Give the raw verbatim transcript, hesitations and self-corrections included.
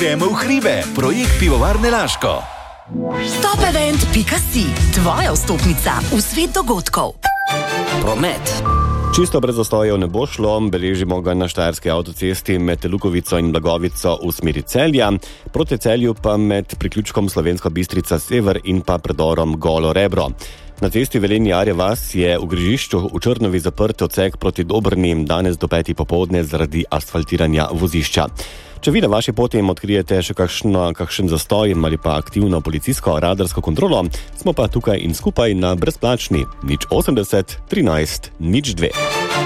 Gremo v hribe, projekt Pivovarne Laško. Top event pika si, tvoja vstopnica v svet dogodkov. Promet. Čisto brez zastojev ne bo šlo, beležimo ga na štajerski avtocesti med Lukovico in Blagovico v smeri Celja, proti Celju pa med priključkom Slovenska Bistrica Sever in pa predorom Golo Rebro. Na cesti Velenje-Arja vas je v križišču v Črnovi zaprt odsek proti Dobrni danes do petih popoldne zaradi asfaltiranja vozišča. Če vi na vaši poti odkrijete še kakšno, kakšen zastoj ali pa aktivno policijsko radarsko kontrolo, smo pa tukaj in skupaj na brezplačni nič osemdeset trinajst nič dve.